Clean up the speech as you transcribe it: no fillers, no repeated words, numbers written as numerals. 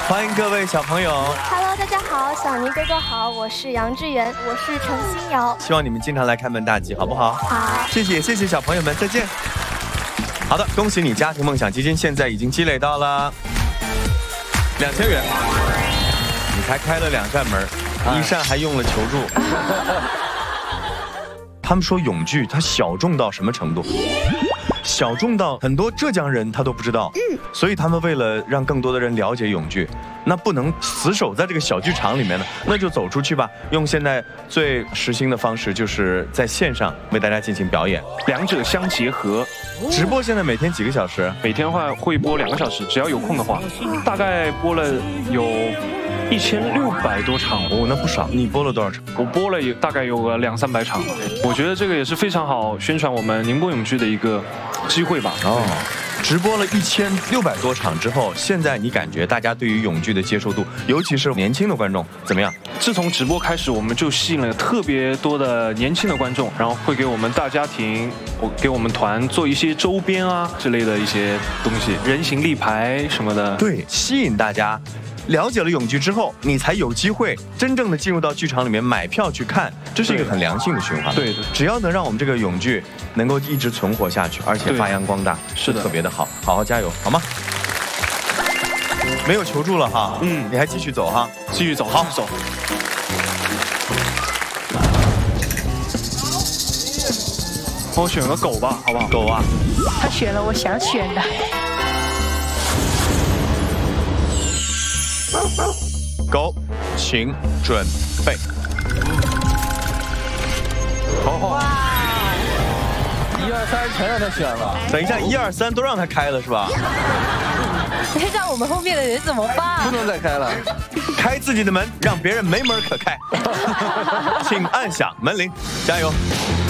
欢迎各位小朋友。 Hello， 大家好，小尼哥哥好，我是杨志远，我是陈欣瑶。 希望你们经常来开门大吉，好不好？ 好， 谢谢小朋友们，再见。好的，恭喜你，家庭梦想基金现在已经积累到了2000元，你才开了2扇门，一扇还用了求助。他们说永剧它小众到什么程度？小众到很多浙江人他都不知道，所以他们为了让更多的人了解永剧，那不能死守在这个小剧场里面呢，那就走出去吧。用现在最时兴的方式，就是在线上为大家进行表演， 两者相结合。 直播现在每天几个小时？ 每天的话会播2个小时，只要有空的话，大概播了有1600多场哦，那不少。你播了多少场？ 我播了大概有个200-300场。我觉得这个也是非常好宣传我们宁波永剧的一个机会吧。 哦，直播了1600多场之后，现在你感觉大家对于永剧的接受度，尤其是年轻的观众怎么样？ 自从直播开始，我们就吸引了特别多的年轻的观众，然后会给我们大家庭，给我们团做一些周边啊之类的一些东西，人形立牌什么的。 对，吸引大家。了解了永剧之后，你才有机会真正的进入到剧场里面买票去看，这是一个很良性的循环。 对， 只要能让我们这个永剧能够一直存活下去，而且发扬光大， 是的， 特别的好，好好加油，好吗？没有求助了哈，你还继续走哈， 继续走， 好走。我选个狗吧，好不好？ 狗啊， 他选了我想选的。 狗，请准备。 哇！1、2、3全让他选了。 等一下，1、2、3都让他开了是吧？ 让我们后面的人怎么办？ 不能再开了。 开自己的门，让别人没门可开。请按响门铃，加油！